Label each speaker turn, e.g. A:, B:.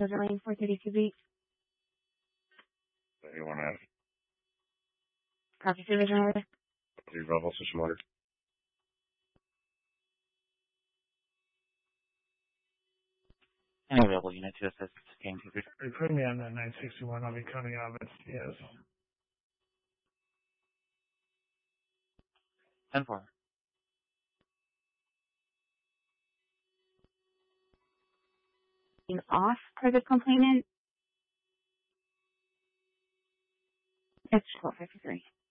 A: Lane 432B.
B: You want to ask?
A: Copy, Supervision Order.
B: Your Bravo System Order.
C: Any available unit to assist game 233.
D: Put me on that 961. I'll be coming out of it. Yes.
C: 10-4.
A: Off per the complainant. It's 1253.